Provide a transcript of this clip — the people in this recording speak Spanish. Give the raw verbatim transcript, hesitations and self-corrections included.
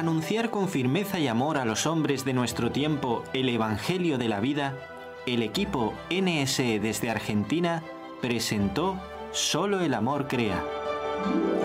anunciar con firmeza y amor a los hombres de nuestro tiempo el Evangelio de la vida, el equipo N S E desde Argentina presentó Solo el amor crea.